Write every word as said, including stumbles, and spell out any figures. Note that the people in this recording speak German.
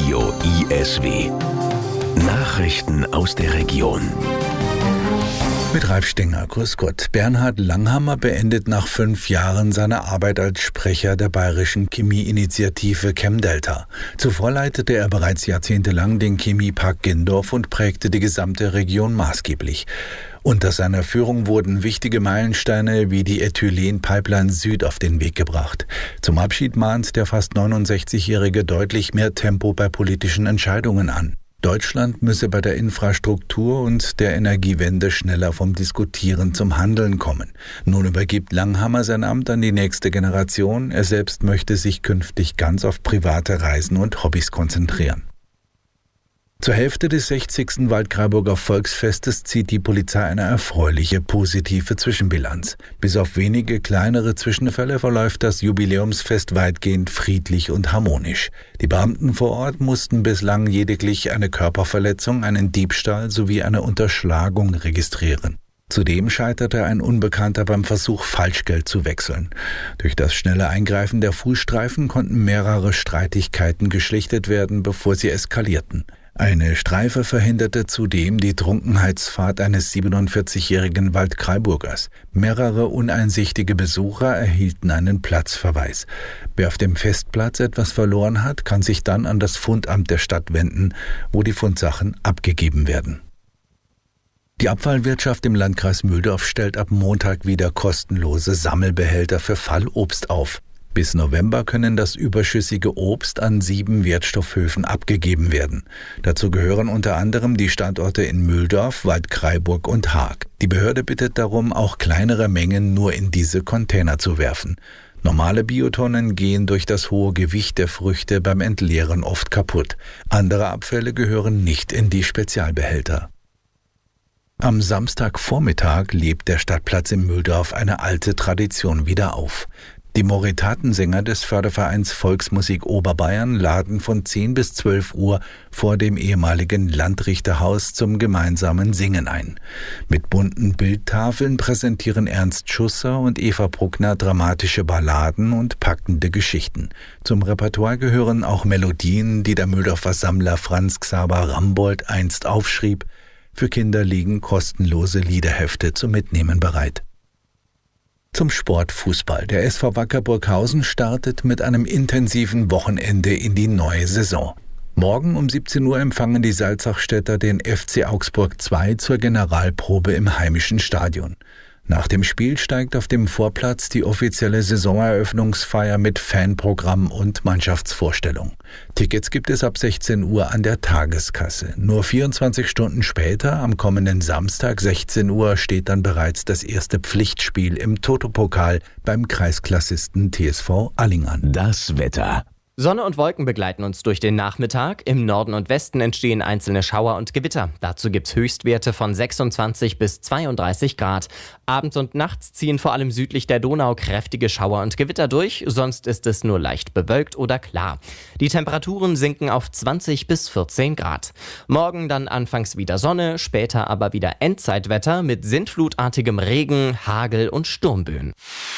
Radio I S W. Nachrichten aus der Region. Mit Ralf Stenger, grüß Gott. Bernhard Langhammer beendet nach fünf Jahren seine Arbeit als Sprecher der bayerischen Chemieinitiative ChemDelta. Zuvor leitete er bereits jahrzehntelang den Chemiepark Gindorf und prägte die gesamte Region maßgeblich. Unter seiner Führung wurden wichtige Meilensteine wie die Ethylen-Pipeline Süd auf den Weg gebracht. Zum Abschied mahnt der fast neunundsechzigjährige deutlich mehr Tempo bei politischen Entscheidungen an. Deutschland müsse bei der Infrastruktur und der Energiewende schneller vom Diskutieren zum Handeln kommen. Nun übergibt Langhammer sein Amt an die nächste Generation. Er selbst möchte sich künftig ganz auf private Reisen und Hobbys konzentrieren. Zur Hälfte des sechzigsten Waldkraiburger Volksfestes zieht die Polizei eine erfreuliche, positive Zwischenbilanz. Bis auf wenige kleinere Zwischenfälle verläuft das Jubiläumsfest weitgehend friedlich und harmonisch. Die Beamten vor Ort mussten bislang lediglich eine Körperverletzung, einen Diebstahl sowie eine Unterschlagung registrieren. Zudem scheiterte ein Unbekannter beim Versuch, Falschgeld zu wechseln. Durch das schnelle Eingreifen der Fußstreifen konnten mehrere Streitigkeiten geschlichtet werden, bevor sie eskalierten. Eine Streife verhinderte zudem die Trunkenheitsfahrt eines siebenundvierzigjährigen Waldkraiburgers. Mehrere uneinsichtige Besucher erhielten einen Platzverweis. Wer auf dem Festplatz etwas verloren hat, kann sich dann an das Fundamt der Stadt wenden, wo die Fundsachen abgegeben werden. Die Abfallwirtschaft im Landkreis Mühldorf stellt ab Montag wieder kostenlose Sammelbehälter für Fallobst auf. Bis November können das überschüssige Obst an sieben Wertstoffhöfen abgegeben werden. Dazu gehören unter anderem die Standorte in Mühldorf, Waldkraiburg und Haag. Die Behörde bittet darum, auch kleinere Mengen nur in diese Container zu werfen. Normale Biotonnen gehen durch das hohe Gewicht der Früchte beim Entleeren oft kaputt. Andere Abfälle gehören nicht in die Spezialbehälter. Am Samstagvormittag lebt der Stadtplatz in Mühldorf eine alte Tradition wieder auf. Die Moritatensänger des Fördervereins Volksmusik Oberbayern laden von zehn bis zwölf Uhr vor dem ehemaligen Landrichterhaus zum gemeinsamen Singen ein. Mit bunten Bildtafeln präsentieren Ernst Schusser und Eva Bruckner dramatische Balladen und packende Geschichten. Zum Repertoire gehören auch Melodien, die der Mühldorfer Sammler Franz Xaver Rambold einst aufschrieb. Für Kinder liegen kostenlose Liederhefte zum Mitnehmen bereit. Zum Sport Fußball. Der S V Wacker Burghausen startet mit einem intensiven Wochenende in die neue Saison. Morgen um siebzehn Uhr empfangen die Salzachstädter den F C Augsburg zwei zur Generalprobe im heimischen Stadion. Nach dem Spiel steigt auf dem Vorplatz die offizielle Saisoneröffnungsfeier mit Fanprogramm und Mannschaftsvorstellung. Tickets gibt es ab sechzehn Uhr an der Tageskasse. Nur vierundzwanzig Stunden später, am kommenden Samstag sechzehn Uhr, steht dann bereits das erste Pflichtspiel im Toto-Pokal beim Kreisklassisten T S V Alling an. Das Wetter. Sonne und Wolken begleiten uns durch den Nachmittag. Im Norden und Westen entstehen einzelne Schauer und Gewitter. Dazu gibt's Höchstwerte von sechsundzwanzig bis zweiunddreißig Grad. Abends und nachts ziehen vor allem südlich der Donau kräftige Schauer und Gewitter durch. Sonst ist es nur leicht bewölkt oder klar. Die Temperaturen sinken auf zwanzig bis vierzehn Grad. Morgen dann anfangs wieder Sonne, später aber wieder Endzeitwetter mit sintflutartigem Regen, Hagel und Sturmböen.